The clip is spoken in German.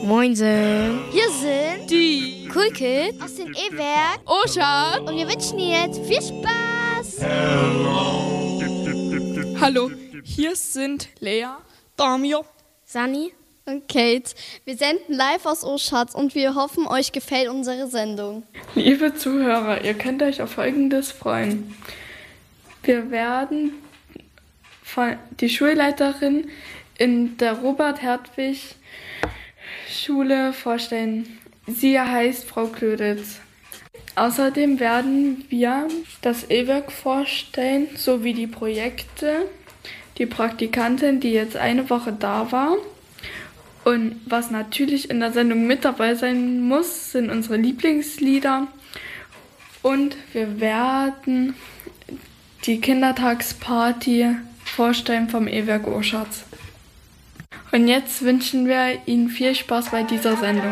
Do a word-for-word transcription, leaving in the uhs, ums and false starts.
Moinsen. Hier sind die Cool Kids aus dem E-Werk Oschat. und wir wünschen dir jetzt viel Spaß. Hallo, hier sind Lea, Damir, Sani Und Kate, wir senden live aus Oschatz und wir hoffen, euch gefällt unsere Sendung. Liebe Zuhörer, ihr könnt euch auf Folgendes freuen. Wir werden von die Schulleiterin in der Robert-Hertwig-Schule vorstellen. Sie heißt Frau Klöditz. Außerdem werden wir das E-Werk vorstellen, sowie die Projekte, die Praktikantin, die jetzt eine Woche da war. Und was natürlich in der Sendung mit dabei sein muss, sind unsere Lieblingslieder. Und wir werden die Kindertagsparty vorstellen vom E-Werk Oschatz. Und jetzt wünschen wir Ihnen viel Spaß bei dieser Sendung.